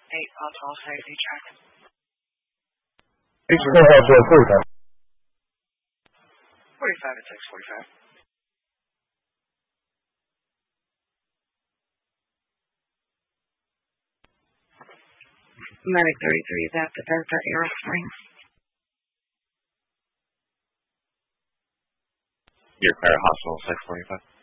Hotel safety check. 6 号做柜台。 45 at 6:45. Medic 33 is at the Delta Arrow Springs. Your Clara Hospital 6:45.